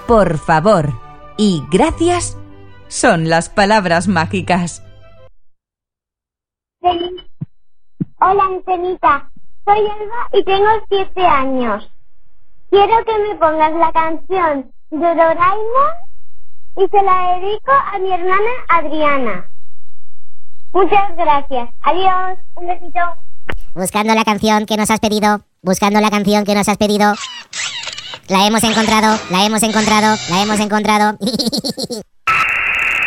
por favor y gracias son las palabras mágicas. Hola, Antenita. Soy Elba y tengo 7 años. Quiero que me pongas la canción de Doraemon y se la dedico a mi hermana Adriana. Muchas gracias. Adiós. Un besito. Buscando la canción que nos has pedido. Buscando la canción que nos has pedido. La hemos encontrado. La hemos encontrado. La hemos encontrado.